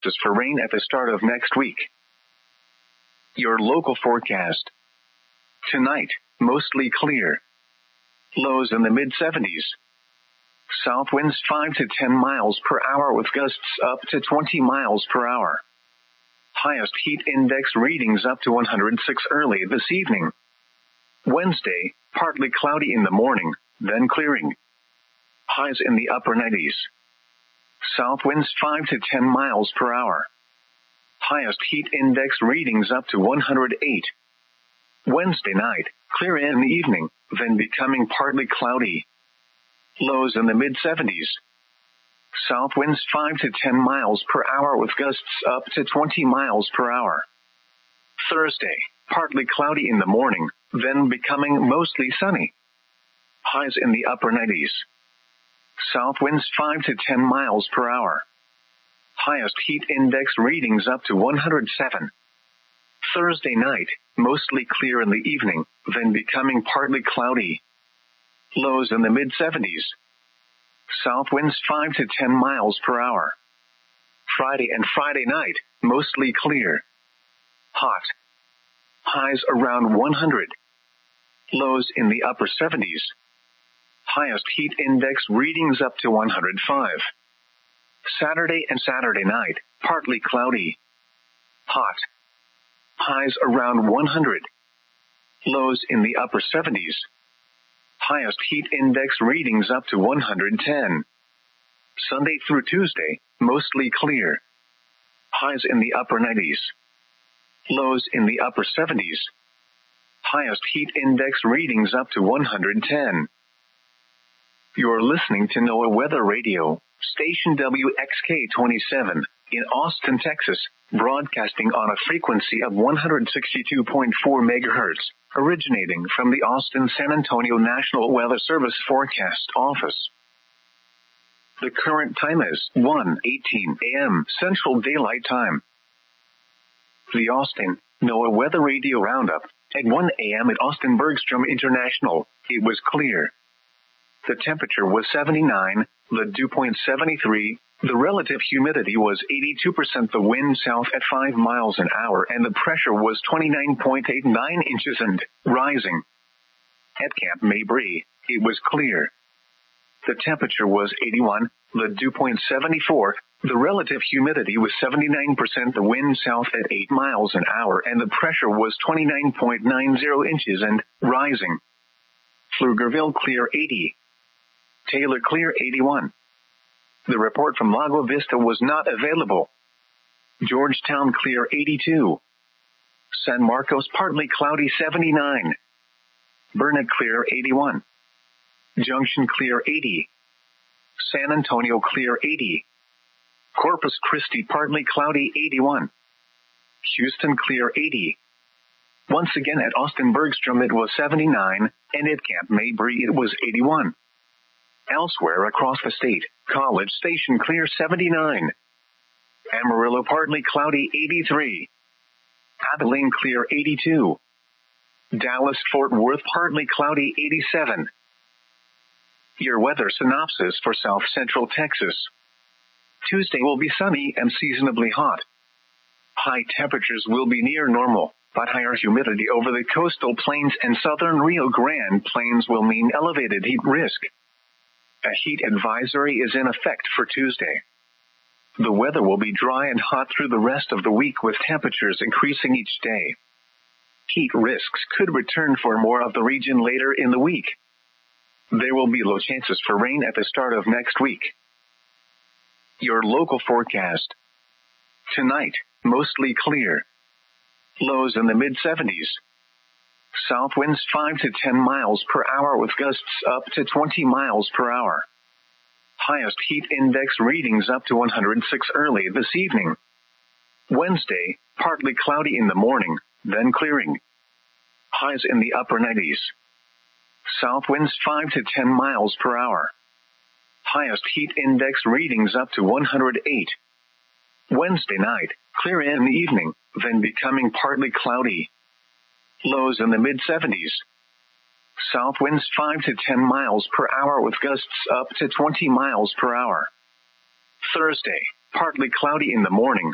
chances for rain at the start of next week. Your local forecast. Tonight, mostly clear. Lows in the mid-70s. South winds 5 to 10 miles per hour with gusts up to 20 miles per hour. Highest heat index readings up to 106 early this evening. Wednesday, partly cloudy in the morning, then clearing. Highs in the upper 90s. South winds 5 to 10 miles per hour. Highest heat index readings up to 108. Wednesday night, clear in the evening, then becoming partly cloudy. Lows in the mid-70s. South winds 5 to 10 miles per hour with gusts up to 20 miles per hour. Thursday, partly cloudy in the morning, then becoming mostly sunny. Highs in the upper 90s. South winds 5 to 10 miles per hour. Highest heat index readings up to 107. Thursday night, mostly clear in the evening, then becoming partly cloudy. Lows in the mid-70s. South winds 5 to 10 miles per hour. Friday and Friday night, mostly clear. Hot. Highs around 100. Lows in the upper 70s. Highest heat index readings up to 105. Saturday and Saturday night, partly cloudy. Hot. Highs around 100. Lows in the upper 70s. Highest heat index readings up to 110. Sunday through Tuesday, mostly clear. Highs in the upper 90s. Lows in the upper 70s. Highest heat index readings up to 110. You're listening to NOAA Weather Radio, station WXK-27, in Austin, Texas, broadcasting on a frequency of 162.4 megahertz, originating from the Austin-San Antonio National Weather Service Forecast Office. The current time is 1:18 a.m. Central Daylight Time. The Austin NOAA Weather Radio Roundup. At 1 a.m. at Austin Bergstrom International, it was clear. The temperature was 79, the dew point 73, the relative humidity was 82%, the wind south at 5 miles an hour, and the pressure was 29.89 inches and rising. At Camp Mabry, it was clear. The temperature was 81, the dew point 74, the relative humidity was 79%, the wind south at 8 miles an hour, and the pressure was 29.90 inches and rising. Pflugerville clear 80. Taylor clear 81. The report from Lago Vista was not available. Georgetown clear 82. San Marcos partly cloudy 79. Burnet clear 81. Junction clear 80. San Antonio clear 80. Corpus Christi partly cloudy 81. Houston clear 80. Once again at Austin Bergstrom it was 79, and at Camp Mabry it was 81. Elsewhere across the state, College Station clear 79. Amarillo partly cloudy 83. Abilene clear 82. Dallas Fort Worth partly cloudy 87. Your weather synopsis for South Central Texas. Tuesday will be sunny and seasonably hot. High temperatures will be near normal, but higher humidity over the coastal plains and southern Rio Grande plains will mean elevated heat risk. A heat advisory is in effect for Tuesday. The weather will be dry and hot through the rest of the week with temperatures increasing each day. Heat risks could return for more of the region later in the week. There will be low chances for rain at the start of next week. Your local forecast. Tonight, mostly clear. Lows in the mid-70s. South winds 5 to 10 miles per hour with gusts up to 20 miles per hour. Highest heat index readings up to 106 early this evening. Wednesday, partly cloudy in the morning, then clearing. Highs in the upper 90s. South winds 5 to 10 miles per hour. Highest heat index readings up to 108. Wednesday night, clear in the evening, then becoming partly cloudy. Lows in the mid-70s. South winds 5 to 10 miles per hour with gusts up to 20 miles per hour. Thursday, partly cloudy in the morning,